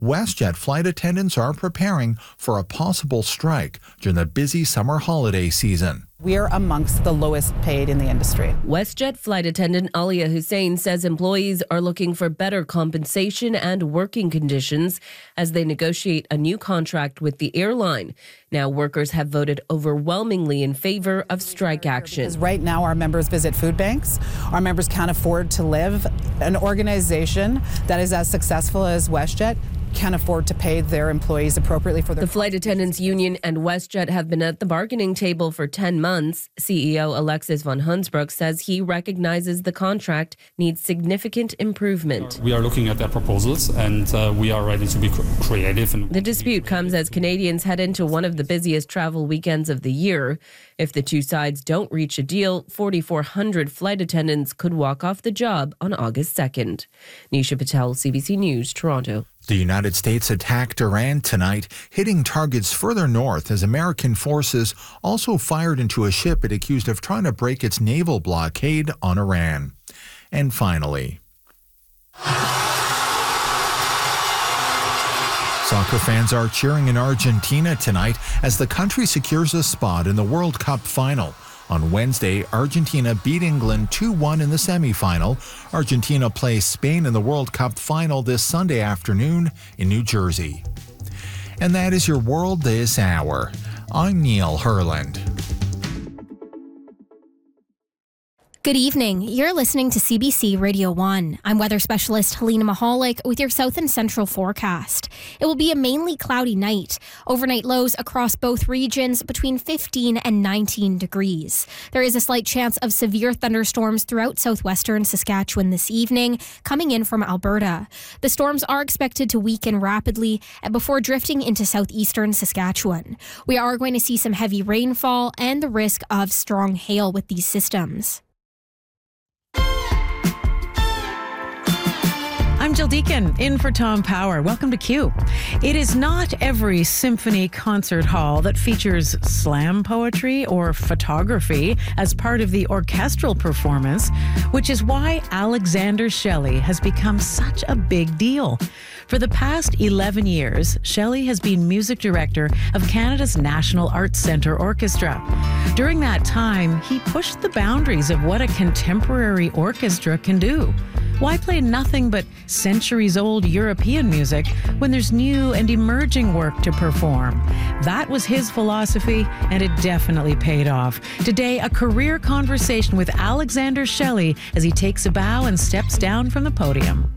WestJet flight attendants are preparing for a possible strike during the busy summer holiday season. We're amongst the lowest paid in the industry. WestJet flight attendant Alia Hussein says employees are looking for better compensation and working conditions as they negotiate a new contract with the airline. Now, workers have voted overwhelmingly in favor of strike action. Because right now, our members visit food banks. Our members can't afford to live. An organization that is as successful as WestJet can't afford to pay their employees appropriately for their... The Flight Attendants Union and WestJet have been at the bargaining table for 10 months. CEO Alexis von Hunsbroek says he recognizes the contract needs significant improvement. We are looking at their proposals and we are ready to be creative. The dispute comes as Canadians head into one of the busiest travel weekends of the year. If the two sides don't reach a deal, 4,400 flight attendants could walk off the job on August 2nd. Nisha Patel, CBC News, Toronto. The United States attacked Iran tonight, hitting targets further north as American forces also fired into a ship it accused of trying to break its naval blockade on Iran. And finally, soccer fans are cheering in Argentina tonight as the country secures a spot in the World Cup final. On Wednesday, Argentina beat England 2-1 in the semifinal. Argentina plays Spain in the World Cup final this Sunday afternoon in New Jersey. And that is your world this hour. I'm Neil Herland. Good evening. You're listening to CBC Radio 1. I'm weather specialist Helena Mahalik with your south and central forecast. It will be a mainly cloudy night. Overnight lows across both regions between 15 and 19 degrees. There is a slight chance of severe thunderstorms throughout southwestern Saskatchewan this evening, coming in from Alberta. The storms are expected to weaken rapidly before drifting into southeastern Saskatchewan. We are going to see some heavy rainfall and the risk of strong hail with these systems. I'm Jill Deacon, in for Tom Power. Welcome to Q. It is not every symphony concert hall that features slam poetry or photography as part of the orchestral performance, which is why Alexander Shelley has become such a big deal. For the past 11 years, Shelley has been music director of Canada's National Arts Centre Orchestra. During that time, he pushed the boundaries of what a contemporary orchestra can do. Why play nothing but centuries-old European music when there's new and emerging work to perform? That was his philosophy, and it definitely paid off. Today, a career conversation with Alexander Shelley as he takes a bow and steps down from the podium.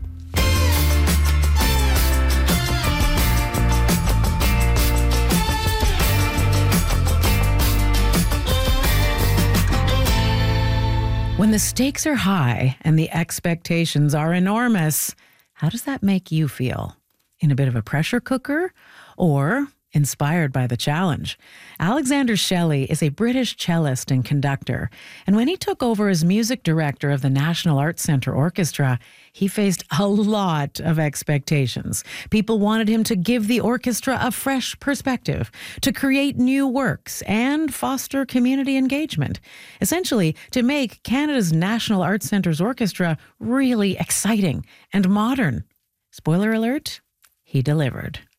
When the stakes are high and the expectations are enormous, how does that make you feel? In a bit of a pressure cooker or inspired by the challenge? Alexander Shelley is a British cellist and conductor, and when he took over as music director of the National Arts Centre Orchestra, he faced a lot of expectations. People wanted him to give the orchestra a fresh perspective, to create new works, and foster community engagement. Essentially, to make Canada's National Arts Centre's orchestra really exciting and modern. Spoiler alert, he delivered.